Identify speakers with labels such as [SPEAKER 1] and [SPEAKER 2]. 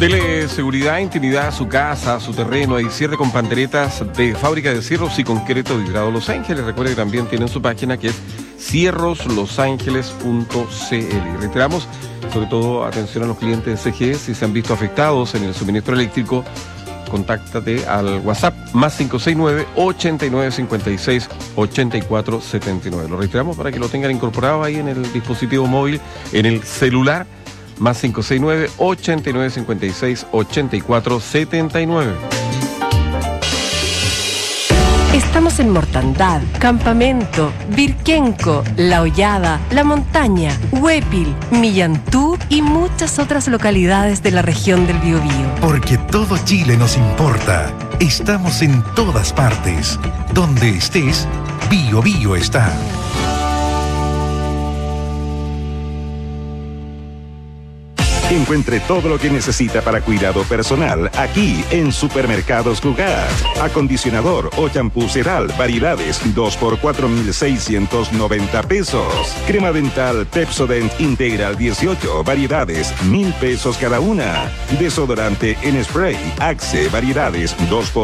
[SPEAKER 1] Teleseguridad, intimidad, su casa, su terreno y cierre con panderetas de Fábrica de Cierros y Concreto Vibrado Los Ángeles. Recuerde que también tienen su página que es cierroslosangeles.cl. Y reiteramos, sobre todo, atención a los clientes de CGE, si se han visto afectados en el suministro eléctrico, contáctate al WhatsApp más 569-8956-8479. Lo reiteramos para que lo tengan incorporado ahí en el dispositivo móvil, en el celular, más 569-8956-8479.
[SPEAKER 2] Estamos en Mortandad, Campamento, Virquenco, La Hollada, La Montaña, Huépil, Millantú y muchas otras localidades de la región del Biobío.
[SPEAKER 3] Porque todo Chile nos importa. Estamos en todas partes. Donde estés, Biobío está.
[SPEAKER 4] Encuentre todo lo que necesita para cuidado personal aquí en Supermercados Cugat. Acondicionador o champú Sedal, variedades 2 por 4,690 pesos. Crema dental Pepsodent Integral 18, variedades 1,000 pesos cada una. Desodorante en spray Axe, variedades 2 por